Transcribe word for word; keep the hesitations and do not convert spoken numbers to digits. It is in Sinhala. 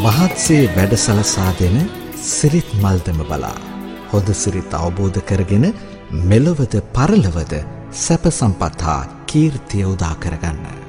මහත්සේ වැඩසලසා දෙන සිරිත් මල්දම බලා හොඳ සිරිත් අවබෝධ කරගෙන මෙලොවද පරලොවද සැප සම්පත් හා කීර්තිය උදා කරගන්න.